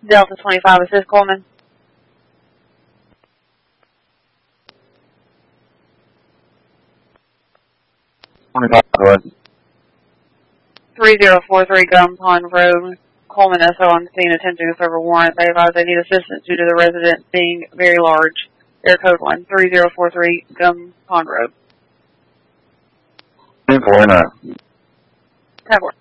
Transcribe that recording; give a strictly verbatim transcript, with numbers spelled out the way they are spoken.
Delta twenty-five, assist Coleman. twenty-five, go ahead. three zero four three Gum Pond Road, Coleman S O on scene attempting to serve a warrant. They advise they need assistance due to the resident being very large. Air code one, three zero four three Gum Pond Road. ten four nine. ten four.